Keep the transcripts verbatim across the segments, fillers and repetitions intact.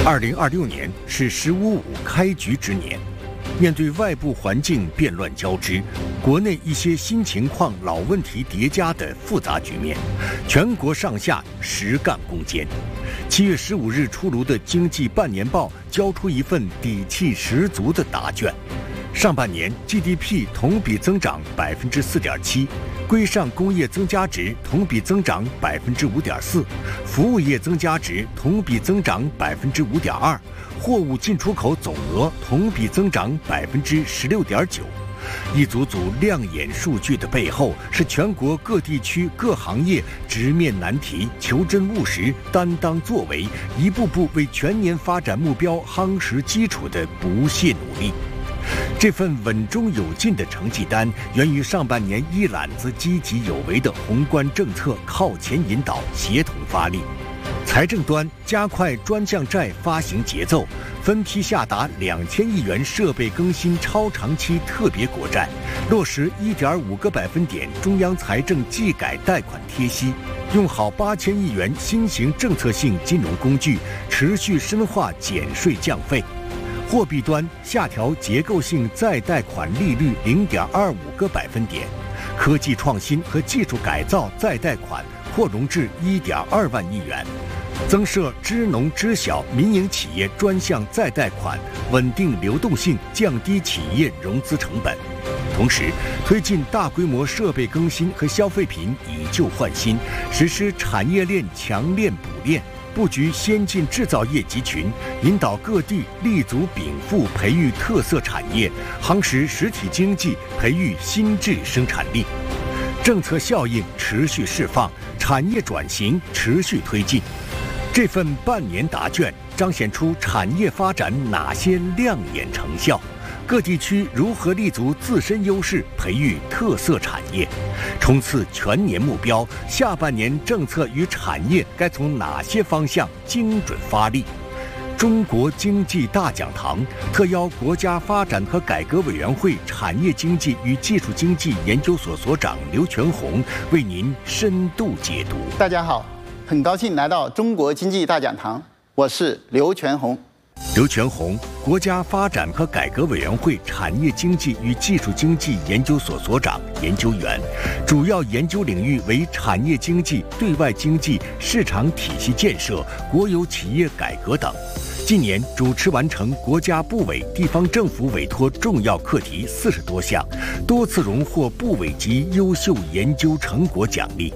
二零二六年是“十五五”开局之年，面对外部环境变乱交织，国内一些新情况、老问题叠加的复杂局面，全国上下实干攻坚。七月十五日出炉的经济半年报交出一份底气十足的答卷。上半年 G D P 同比增长百分之四点七，规上工业增加值同比增长百分之五点四，服务业增加值同比增长百分之五点二，货物进出口总额同比增长百分之十六点九。一组组亮眼数据的背后，是全国各地区各行业直面难题、求真务实、担当作为，一步步为全年发展目标夯实基础的不懈努力。这份稳中有进的成绩单，源于上半年一揽子积极有为的宏观政策靠前引导、协同发力。财政端加快专项债发行节奏，分批下达两千亿元设备更新超长期特别国债，落实一点五个百分点中央财政技改贷款贴息，用好八千亿元新型政策性金融工具，持续深化减税降费。货币端下调结构性再贷款利率零点二五个百分点，科技创新和技术改造再贷款扩容至一点二万亿元，增设支农支小民营企业专项再贷款，稳定流动性，降低企业融资成本。同时，推进大规模设备更新和消费品以旧换新，实施产业链强链补链。布局先进制造业集群，引导各地立足禀赋，培育特色产业，夯实实体经济，培育新质生产力。政策效应持续释放，产业转型持续推进。这份半年答卷彰显出产业发展哪些亮眼成效，各地区如何立足自身优势，培育特色产业，冲刺全年目标。下半年政策与产业该从哪些方向精准发力？中国经济大讲堂特邀国家发展和改革委员会产业经济与技术经济研究所所长刘全宏为您深度解读。 大家好，很高兴来到中国经济大讲堂，我是刘全宏。 刘全宏，国家发展和改革委员会产业经济与技术经济研究所所长、研究员，主要研究领域为产业经济、对外经济、市场体系建设、国有企业改革等。近年主持完成国家部委、地方政府委托重要课题四十多项，多次荣获部委级优秀研究成果奖励。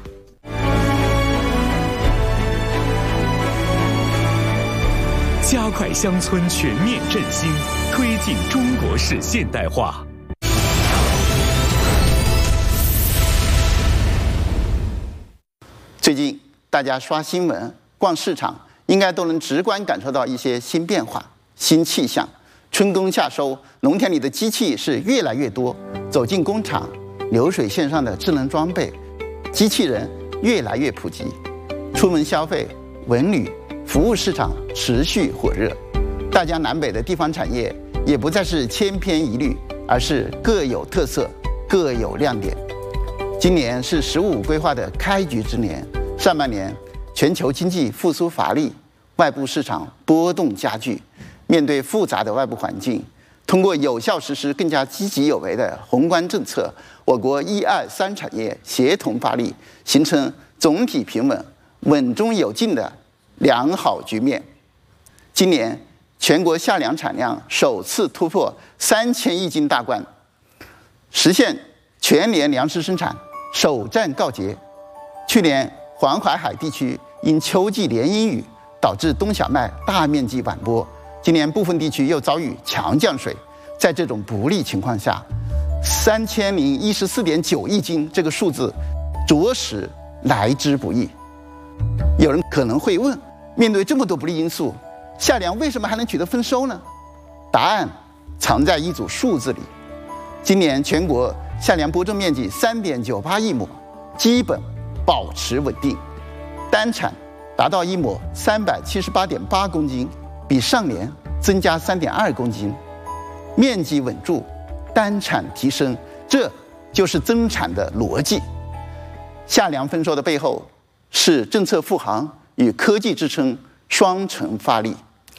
加快乡村全面振兴，推进中国式现代化。 最近大家刷新闻、逛市场，应该都能直观感受到一些新变化、新气象。春耕夏收，农田里的机器是越来越多，走进工厂，流水线上的智能装备，机器人越来越普及。出门消费、文旅、服务市场持续火热，大江南北的地方产业也不再是千篇一律，而是各有特色、各有亮点。今年是“十五五”规划的开局之年，上半年全球经济复苏乏力，外部市场波动加剧。面对复杂的外部环境，通过有效实施更加积极有为的宏观政策，我国一二三产业协同发力，形成总体平稳、稳中有进的良好局面。今年全国夏粮产量首次突破三千亿斤大关，实现全年粮食生产首战告捷。去年黄淮海地区因秋季连阴雨导致冬小麦大面积晚播，今年部分地区又遭遇强降水。在这种不利情况下，三千零一十四点九亿斤这个数字着实来之不易。有人可能会问，面对这么多不利因素，夏粮为什么还能取得丰收呢？答案藏在一组数字里。今年全国夏粮播种面积三点九八亿亩，基本保持稳定，单产达到一亩三百七十八点八公斤，比上年增加三点二公斤，面积稳住，单产提升，这就是增产的逻辑。夏粮丰收的背后是政策护航与科技支撑双重发力。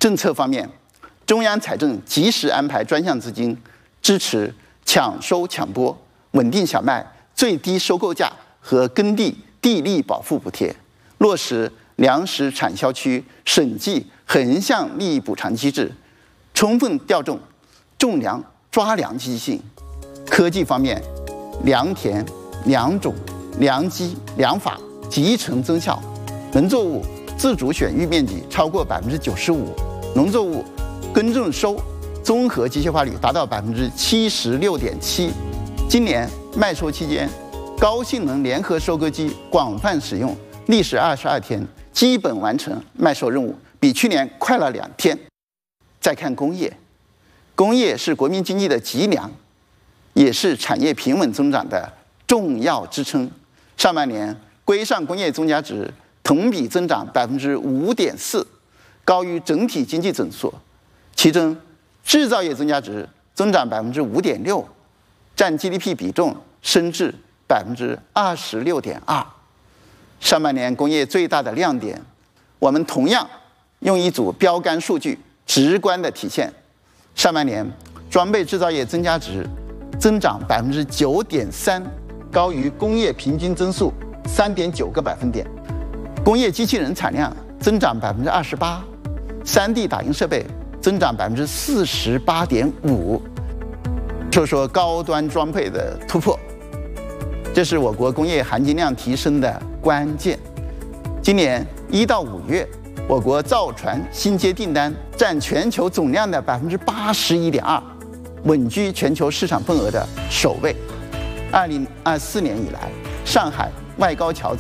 政策方面，中央财政及时安排专项资金，支持抢收抢播，稳定小麦最低收购价和耕地地利保护补贴，落实粮食产销区审计横向利益补偿机制，充分调动种粮抓粮积极性。科技方面，良田、良种、良机、良法集成增效，农作物自主选育面积超过百分之九十五，农作物耕种收综合机械化率达到百分之七十六点七。今年麦收期间，高性能联合收割机广泛使用，历时二十二天，基本完成麦收任务，比去年快了两天。再看工业，工业是国民经济的脊梁，也是产业平稳增长的重要支撑。上半年规上工业总价值同比增长百分之五点四，高于整体经济增速。其中，制造业总价值增长百分之五点六，占 G D P 比重升至百分之二十六点二。上半年工业最大的亮点，我们同样用一组标杆数据直观的体现。上半年装备制造业增加值增长百分之九点三，高于工业平均增速三点九个百分点。工业机器人产量增长百分之二十八，三 D 打印设备增长百分之四十八点五。说说高端装配的突破，这是我国工业含金量提升的关键。今年一到五月，我国造船新接订单占全球总量的百分之八十一点二，稳居全球市场份额的首位。二零二四年以来，上海外高桥造